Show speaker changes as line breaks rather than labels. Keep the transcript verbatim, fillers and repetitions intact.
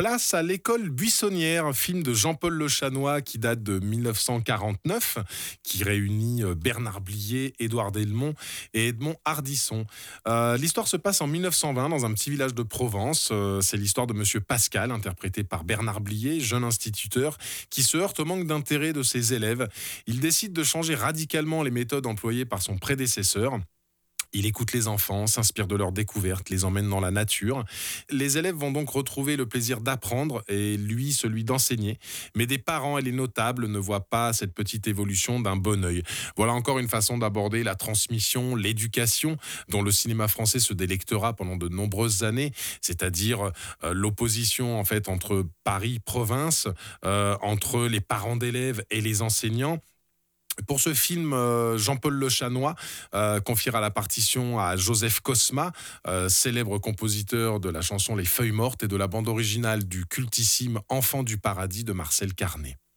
Place à l'école buissonnière, film de Jean-Paul Le Chanois qui date de dix-neuf cent quarante-neuf, qui réunit euh, Bernard Blier, Édouard Delmont et Edmond Hardisson. Euh, l'histoire se passe en mille neuf cent vingt dans un petit village de Provence. Euh, c'est l'histoire de Monsieur Pascal, interprété par Bernard Blier, jeune instituteur, qui se heurte au manque d'intérêt de ses élèves. Il décide de changer radicalement les méthodes employées par son prédécesseur. Il écoute les enfants, s'inspire de leurs découvertes, les emmène dans la nature. Les élèves vont donc retrouver le plaisir d'apprendre et lui celui d'enseigner. Mais des parents et les notables ne voient pas cette petite évolution d'un bon œil. Voilà encore une façon d'aborder la transmission, l'éducation, dont le cinéma français se délectera pendant de nombreuses années, c'est-à-dire euh, l'opposition en fait entre Paris, province, euh, entre les parents d'élèves et les enseignants. Pour ce film, euh, Jean-Paul Le Chanois euh, confiera la partition à Joseph Cosma, euh, célèbre compositeur de la chanson Les Feuilles Mortes et de la bande originale du cultissime Enfant du Paradis de Marcel Carné.